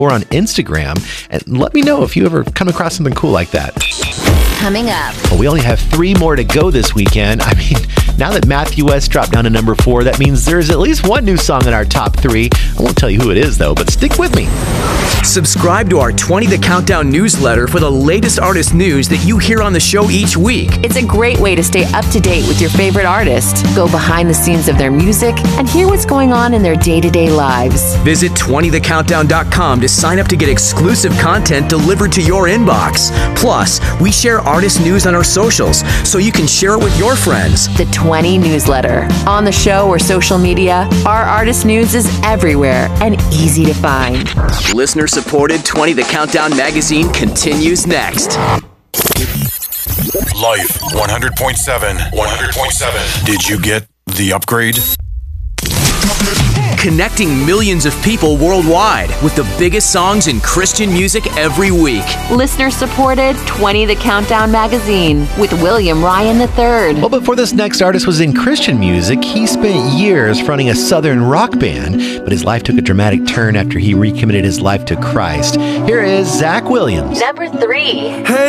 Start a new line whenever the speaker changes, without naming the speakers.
or on Instagram, and let me know if you ever come across something cool like that.
Coming up.
Well, we only have 3 more to go this weekend. I mean, now that Matthew West dropped down to number 4, that means there's at least one new song in our top 3. I won't tell you who it is, though, but stick with me.
Subscribe to our 20 The Countdown newsletter for the latest artist news that you hear on the show each week.
It's a great way to stay up to date with your favorite artist, go behind the scenes of their music, and hear what's going on in their day-to-day lives.
Visit 20thecountdown.com to sign up to get exclusive content delivered to your inbox. Plus, we share artist news on our socials, so you can share it with your friends.
The 20 newsletter. On the show or social media, our artist news is everywhere and easy to find.
Listener-supported 20 The Countdown magazine continues next.
Life 100.7. 100.7. Did you get the upgrade?
Connecting millions of people worldwide with the biggest songs in Christian music every week.
Listener-supported 20 The Countdown magazine with William Ryan III.
Well, before this next artist was in Christian music, he spent years fronting a southern rock band, but his life took a dramatic turn after he recommitted his life to Christ. Here is Zach Williams.
Number 3.
Hey!